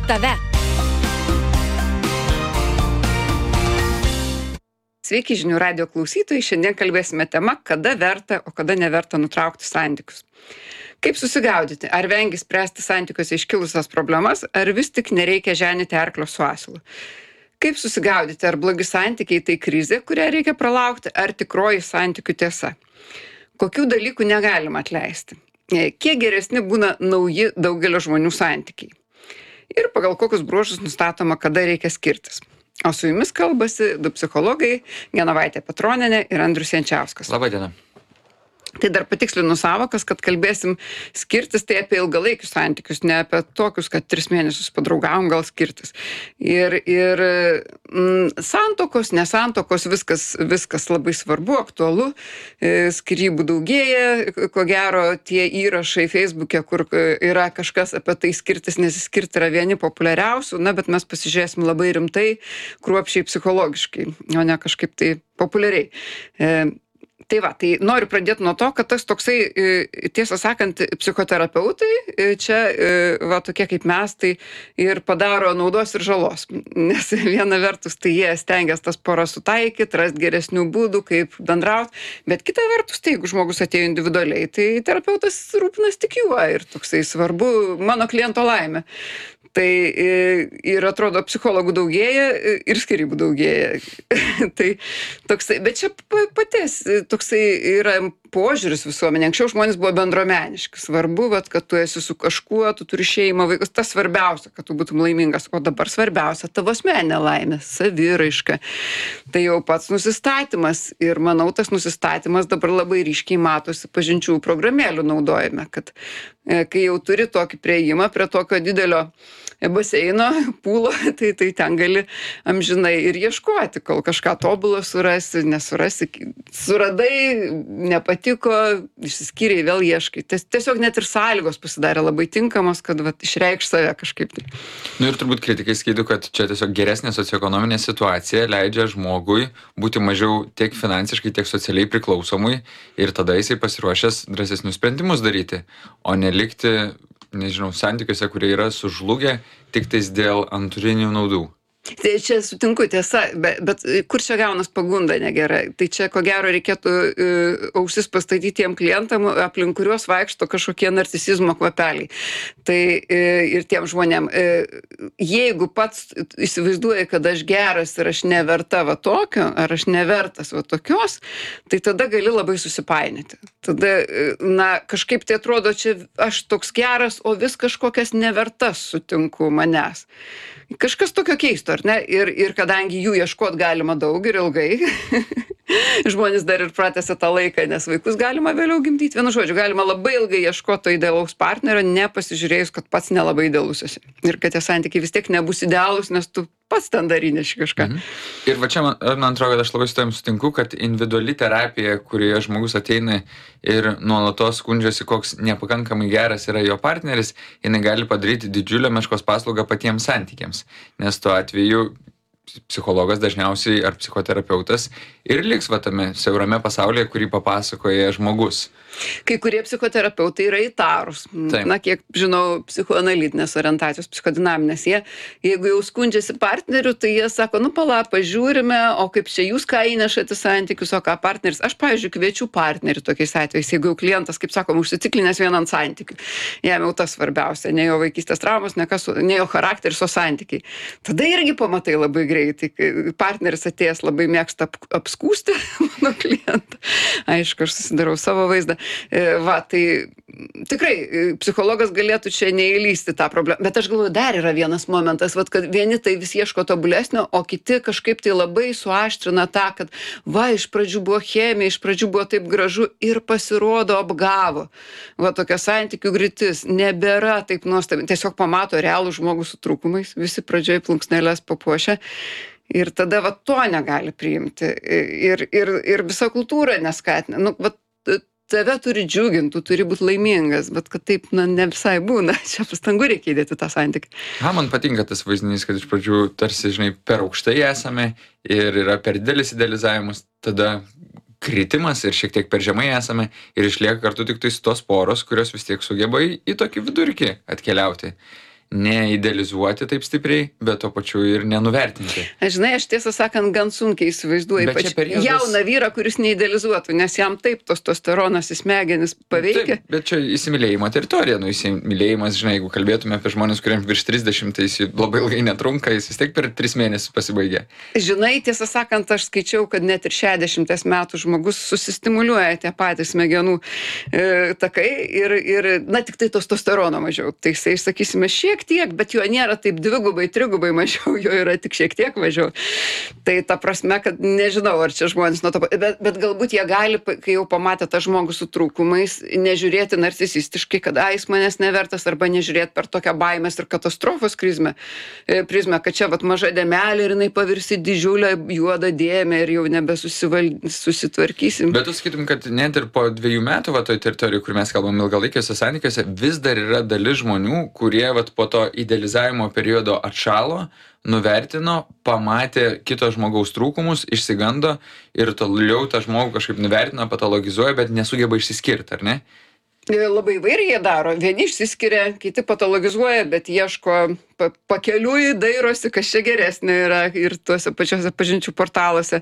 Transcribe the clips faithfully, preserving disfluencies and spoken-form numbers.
tave. Sveiki žinių radijo klausytojai, šiandien kalbėsime tema, kada verta, o kada neverta nutraukti santykius. Kaip susigaudyti, ar vengi spręsti santykiuose iškilusias problemas, ar vis tik nereikia ženyti arklio su asilu. Kaip susigaudyti, ar blogi santykiai tai krizė, kurią reikia pralaukti, ar tikroji santykių tiesa. Kokių dalykų negalima atleisti. Kiek geresni būna nauji daugelio žmonių santykiai. Ir pagal kokius bruožus nustatoma, kada reikia skirtis. O su jumis kalbasi du psichologai, Genovaitė Petronienė ir Andrius Jančiauskas. Labą dieną. Tai dar patikslinu sąvokas, kad kalbėsim skirtis tai apie ilgalaikius santykius, ne apie tokius, kad tris mėnesius padraugavom, gal skirtis. Ir, ir mm, santokos, nesantokos, viskas, viskas labai svarbu, aktualu. E, skyrybų daugėja, ko gero tie įrašai Facebook'e, kur yra kažkas apie tai skirtis, nesiskirti yra vieni populiariausių, na, bet mes pasižiūrėsim labai rimtai, kruopščiai psichologiškai, o ne kažkaip tai populiariai. E, Tai va, tai noriu pradėti nuo to, kad tas toksai, tiesą sakant, psichoterapeutai, čia va tokie kaip mes, tai ir padaro naudos ir žalos. Nes viena vertus, tai jie stengiasi tas poras sutaikyti, rasti geresnių būdų, kaip bendrauti, bet kita vertus, tai jeigu žmogus atėjo individualiai, tai terapeutas rūpinas tik juo ir toksai svarbu mano kliento laimė. Tai ir atrodo, psichologų daugėja ir skyrybų daugėja. Tai toksai, bet čia paties toksai yra požiūris visuomenė. Anksčiau žmonės buvo bendruomeniški. Svarbu, vat, kad tu esi su kažkuo, tu turi šeimą, vaikus. Tas svarbiausia, kad tu būtum laimingas. O dabar svarbiausia tavo asmeninė laimė, saviraiška. Tai jau pats nusistatymas. Ir manau, tas nusistatymas dabar labai ryškiai matosi pažinčių programėlių naudojime. Kad kai jau turi tokį prieimą prie tokio didelio baseino, pūlo, tai, tai ten gali amžinai ir ieškoti, kol kažką tobulą surasi, nesurasi, suradai, nepatiko, išsiskyrei, vėl ieškai. Tiesiog net ir sąlygos pasidarė labai tinkamos, kad vat, išreikš save kažkaip. Tai. Nu ir turbūt kritikai skaitų, kad čia tiesiog geresnė socioekonominė situacija leidžia žmogui būti mažiau tiek finansiškai, tiek socialiai priklausomui ir tada jisai pasiruošęs drąsesnius sprendimus daryti, o nelikti nežinau, santykiuose, kurie yra sužlugę tik tais dėl antrinių naudų. Tai čia sutinku tiesa, bet, bet kur čia gaunas pagunda negera? Tai čia ko gero reikėtų uh, ausis pastatyti tiem klientam, aplink kuriuos vaikšto kažkokie narcisizmo kvapeliai. Tai uh, ir tiem žmonėm, uh, jeigu pats įsivaizduoji, kad aš geras ir aš neverta va tokio, ar aš nevertas va tokios, tai tada gali labai susipainyti. Tada, uh, na, kažkaip tai atrodo, čia aš toks geras, o vis kažkokias nevertas sutinku manęs. Kažkas tokio keisto, ar ne? Ir, ir kadangi jų ieškot galima daug ir ilgai, žmonės dar ir pratęsia tą laiką, nes vaikus galima vėliau gimdyti. Vienu žodžiu, galima labai ilgai ieškoti to idealaus partnerio, nepasižiūrėjus, kad pats nelabai idealus esi. Ir kad tie santykiai vis tiek nebus idealūs, nes tu pats ten dar įneši kažką. Mhm. Ir va čia, man, man atrodo, kad aš labai su tavim sutinku, kad individuali terapija, kurioje žmogus ateina ir nuolatos skundžiasi, koks nepakankamai geras yra jo partneris, jinai gali padaryti didžiulę meškos paslaugą patiems santykiams. Nes tuo atveju psichologas dažniausiai ar psichoterapeutas ir liks va tame siaurame pasaulyje, kurį papasakoja žmogus. Kai kurie psichoterapeutai yra įtarus. Taip. Na, kiek žinau, psichoanalitinės orientacijos, psichodinaminės. Jie, jeigu jau skundžiasi partneriu, tai jie sako, nu pala, pažiūrime, o kaip čia jūs ką įnešate santykius, o ką partneris. Aš, pavyzdžiui, kviečiu partnerį tokiais atvejais, jeigu jau klientas, kaip sakom, užsiciklinęs vien ant santykių. Jam jau tas svarbiausia, ne jo vaikystės traumos, ne, kas, ne jo charakteris, o santykiai. Tada irgi pamatai labai greitai. Partneris atėjęs labai mėgsta apskūsti mano klientą. Aišku, aš susidarau savo vaizdą. Va, tai tikrai psichologas galėtų čia neįlysti tą problemą. Bet aš galvoju, dar yra vienas momentas, vat, kad vieni tai vis ieško tobulesnio, o kiti kažkaip tai labai suaštrina tą, kad va, iš pradžių buvo chemija, iš pradžių buvo taip gražu ir pasirodo apgavo. Va, tokia santykių griūtis nebėra taip nuostabi. Tiesiog pamato realų žmogų su trūkumais, visi pradžioj plunksnelės papuošia. Ir tada va, to negali priimti. Ir, ir, ir visa kultūra neskatina. Nu, va, tave turi džiuginti, tu turi būti laimingas, bet kad taip, na, ne visai būna. Čia pastangų reikia įdėti tą santykį. Ha, man patinka tas vaizdinys, kad iš pradžių tarsi, žinai, per aukštai esame ir yra per didelis idealizavimas, tada kritimas ir šiek tiek per žemai esame ir išlieka kartu tik tais tos poros, kurios vis tiek sugeba į, į tokį vidurkį atkeliauti. neidealizuoti taip stipriai, bet to pačiu ir nenuvertinti. Aš žinai, aš tiesą sakant, gan sunkiai įsivaizduoju, Bet čia ypač periodas- jauną vyrą, kuris neidealizuotų, nes jam taip testosteronas į smegenis paveikia. Taip, bet čia įsimylėjimo teritorija, nu įsimylėjimas, žinai, jeigu kalbėtume apie žmonės, kuriems virš trisdešimt, tai jis labai ilgai netrunka, jis vis tiek per tris mėnesius pasibaigia. Žinai, tiesą sakant, aš skaičiau, kad net ir šešiasdešimt metų žmogus susistimuliuoja tie patys smegenų e, takai ir, ir, na, tik tai testosterono mažiau. Tai jisai, sakysime, šiek tiek, bet jo nėra taip dvigubai, trigubai mažiau, jo yra tik šiek tiek mažiau. Tai ta prasme, kad nežinau, ar čia žmonės nuo to, bet, bet galbūt jie gali, kai jau pamatė tą žmogų su trūkumais, nežiūrėti narcisistiškai, kad a, jis manęs nevertas, arba nežiūrėti per tokią baimės ir katastrofos prizmę, prizmę kad čia vat maža dėmelė ir jinai pavirsi didžiulę juodą dėmę ir jau nebesusitvarkysim. Bet tu sakytum, kad net ir po dviejų metų va toj teritorijai, kur mes kalbam ilgalaikiuose santykiuose, vis dar yra dalis žmonių, kurie vat po to idealizavimo periodo atšalo, nuvertino, pamatė kito žmogaus trūkumus, išsigando ir toliau tą žmogų kažkaip nuvertina, patologizuoja, bet nesugeba išsiskirti, ar ne? Labai įvairiai jie daro. Vieni išsiskiria, kiti patologizuoja, bet ieško pa, pakeliui, dairosi, kas čia geresnė yra ir tuose pačiuose pažinčių portaluose.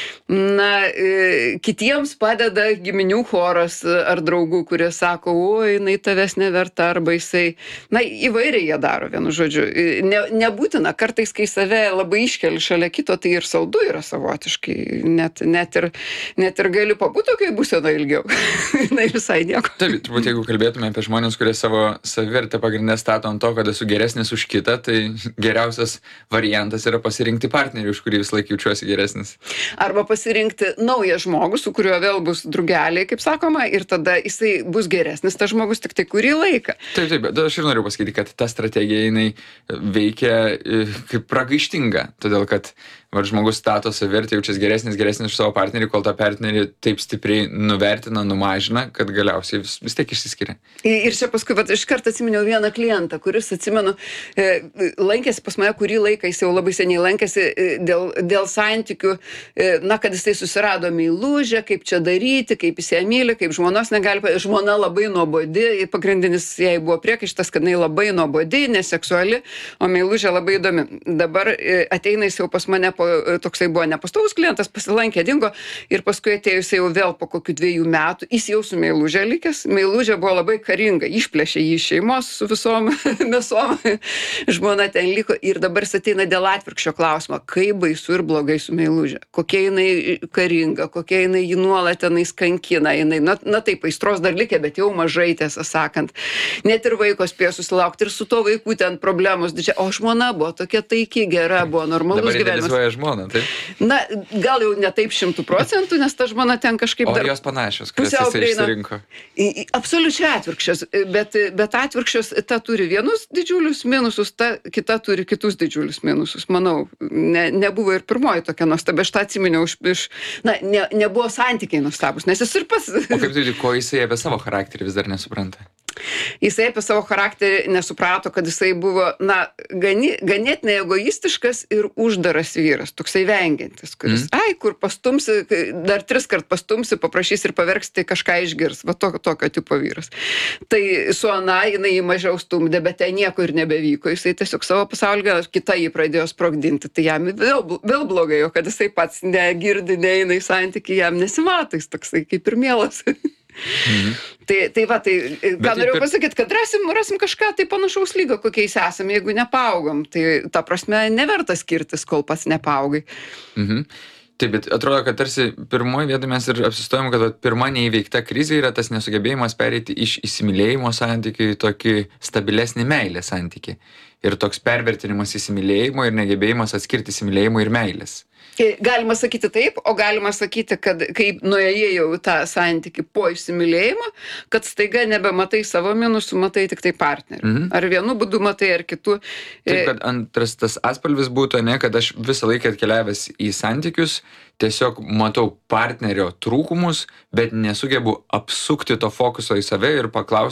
Na, e, kitiems padeda giminių choras ar draugų, kurie sako, oi, jinai tavęs neverta, arba jisai. Na, įvairiai jie daro, vienu žodžiu. Ne, nebūtina, kartais, kai save labai iškeli šalia kito, tai ir saldu yra savotiškai. Net, net, ir, net ir gali pabūti tokiai būsena ilgiau. Jinai visai nieko. Taip, turbūt jeigu kalbėtume apie žmonės, kurie savo savivertę pagrindę stato ant to, kad esu geresnis už kitą, tai geriausias variantas yra pasirinkti partnerį, už kurį vis laik jaučiuosi geresnis. Arba pasirinkti naują žmogų, su kuriuo vėl bus drugeliai, kaip sakoma, ir tada jisai bus geresnis, tas žmogus tik tai kurį laiką. Taip, taip, bet aš ir noriu pasakyti, kad ta strategija jinai veikia e, kaip pragaištinga, todėl kad var žmogus stato savivertę, jaučiasi geresnis, geresnis už savo partnerį, kol tą partnerį taip stipriai nuvertina, numažina, kad galiausiai vis, vis tiek išsiskiria. Ir čia paskui, vat, iš karto atsiminiau vieną klientą, kuris, atsimenu, e, lankėsi pas mane kurį laiką, jis jau labai seniai lankėsi e, dėl, dėl santykių, e, na, kad jisai susirado meilužę, kaip čia daryti, kaip jis ją myli, kaip žmonos negali, pa- žmona labai nuobodi, pagrindinis jai buvo priekaištas, kad jinai labai nuobodi, neseksuali, o meilužė labai įdomi. Dabar e, ateina jis jau pas mane, po, toksai buvo nepastovus klientas, pasilankė, dingo ir paskui atėjus jau vėl po kokių dviejų metų, jis jau su meilužė likęs, meilužė buvo labai karinga, išplėšė jį iš šeimos su visom mesom, žmona ten liko ir dabar jis ateina dėl atvirkščio klausimo, kaip baisu ir blogai su meilužė, kokia jinai karinga, kokia jinai jį nuolat tenais kankina, jinai, na, na taip, aistros dar likė, bet jau mažai, tiesą sakant, net ir vaiko spėjo susilaukti ir su to vaikų ten problemos didžia, o žmona buvo tokia taiki, gera, buvo normalus Dabar gyvenimas. idealizuoja žmoną, taip? Na, gal jau ne taip šimtų procentų, nes ta žmona ten kažkaip O dar jos panašios, kurias pusiau jisai prieina. išsirinko. į- į- Absoliučiai atvirkščias, bet, bet atvirkščias ta turi vienus didžiulius minusus, ta kita turi kitus didžiulius minusus. Manau, ne, nebuvo ir pirmoji tokia nuostabi, aš tą atsiminiau iš, iš na, ne, nebuvo santykiai nuostabus, nes jis ir pas... O kaip tu, ko jisai apie savo charakterį vis dar nesupranta? Jisai apie savo charakterį nesuprato, kad jisai buvo, na, gani, ganėtinai egoistiškas ir uždaras vyras, toksai vengiantis, kuris, mm. ai, kur pastumsi, dar tris kart pastumsi, paprašys ir paverks, tai kažką išgirs, va to, tokio tipo vyras. Tai su Ana jinai jį mažiau stumdė, bet ten nieko ir nebevyko, jisai tiesiog savo pasaulį, kita jį pradėjo sprogdinti, tai jam vėl, vėl blogai, o kad jisai pats negirdi, neina į santykį, jam nesimato, jis toksai kaip ir mielas. Mhm. Tai, tai va, tai ką Bet norėjau per- pasakyti, kad rasim, rasim kažką tai panašaus lygio, kokiais esame, jeigu nepaugam. Tai ta prasme neverta skirtis, kol pats nepaugai. Mhm. Taip, bet atrodo, kad tarsi pirmoji vietoje mes ir apsistojom, kad vat pirma neįveikta krizė yra tas nesugebėjimas pereiti iš įsimylėjimo santykių į tokį stabilesnį meilės santykį. Ir toks pervertinimas įsimylėjimo ir negebėjimas atskirti įsimylėjimo ir meilės. Galima sakyti taip, o galima sakyti, kad kai nuėjai jau į tą santykį po įsimylėjimo, kad staiga nebematai savo minusų, matai tik tai partnerį. Mhm. Ar vienu būdu matai, ar kitu. Taip, kad antras tas atspalvis būtų, ne, kad aš visą laiką atkeliavęs į santykius, tiesiog matau partnerio trūkumus, bet nesugebu apsukti to fokuso į save ir paklausti,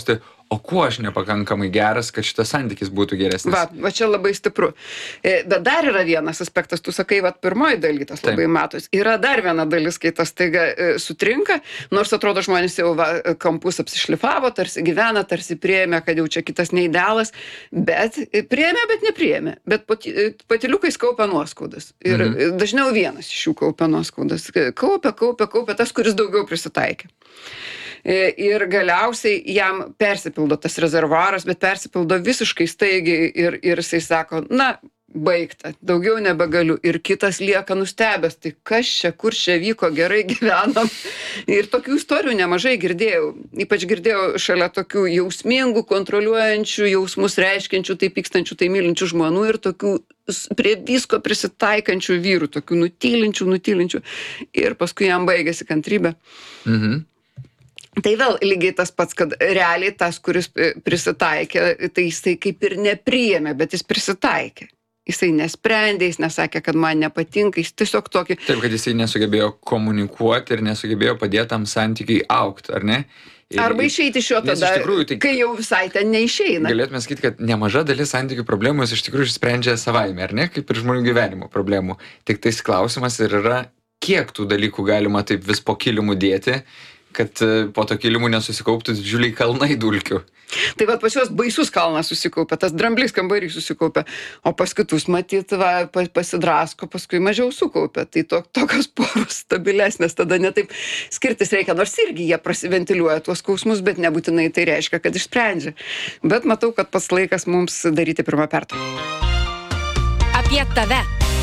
o kuo aš nepakankamai geras, kad šitas santykis būtų geresnis. Va, va čia labai stipru. Bet dar yra vienas aspektas, tu sakai, va, pirmoji dalytas labai matos. Yra dar viena dalis, kai tas taiga sutrinka, nors atrodo žmonės jau va, kampus apsišlifavo, tarsi gyvena, tarsi priėmė, kad jau čia kitas neidealas, bet priėmė, bet nepriėmė. Bet patyliukais kaupia nuoskaudas. Ir mhm. dažniau vienas iš jų kaupia nuoskaudas. Kaupia, kaupia, kaupia tas, kuris daugiau prisitaikė. Ir galiausiai jam persipildo tas rezervuaras, bet persipildo visiškai staigiai ir, ir jisai sako, na, baigta, daugiau nebegaliu. Ir kitas lieka nustebęs, tai kas čia, kur čia vyko, gerai gyvenam. Ir tokių istorijų nemažai girdėjau. Ypač girdėjau šalia tokių jausmingų, kontroliuojančių, jausmus reiškiančių, tai pykstančių, tai mylinčių žmonių ir tokių prie visko prisitaikančių vyrų, tokių nutylinčių, nutylinčių. Ir paskui jam baigėsi kantrybė. Mhm. Tai vėl lygiai tas pats, kad realiai tas, kuris prisitaikė, tai jisai kaip ir nepriėmė, bet jis prisitaikė. Jisai nesprendė, jis nesakė, kad man nepatinka, jis tiesiog tokį... Taip, kad jisai nesugebėjo komunikuoti ir nesugebėjo padėti tam santykiai aukti, ar ne? Ir, Arba išeiti iš jo tada, tikrųjų, tai, kai jau visai ten neišeina. Galėtume sakyti, kad nemaža dalis santykių problemų iš tikrųjų išsprendžia savaime, ar ne? Kaip ir žmonių gyvenimo problemų. Tik tais klausimas ir yra, kiek tų dalykų galima taip vis po kilimu dėti, kad po to kilimų nesusikauptų didžiuliai kalnai dulkių. Tai va pas juos baisus kalnas susikaupia, tas dramblys kambarys susikaupia, o pas kitus matyt, va, pasidrasko, paskui mažiau sukaupia. Tai to, tokios poros stabilesnės, tada netaip skirtis reikia, nors irgi jie prasiventiliuoja tuos skausmus, bet nebūtinai tai reiškia, kad išsprendžia. Bet matau, kad pats laikas mums daryti pirmą pertrauką. Apie tave.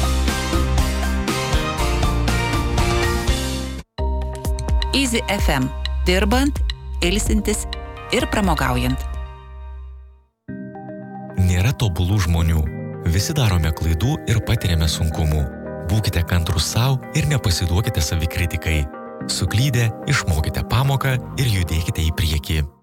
Easy F M. Dirbant, ilsintis ir pramogaujant. Nėra tobulų žmonių. Visi darome klaidų ir patiriame sunkumų. Būkite kantrūs sau ir nepasiduokite savikritikai. Suklydę, išmokite pamoką ir judėkite į priekį.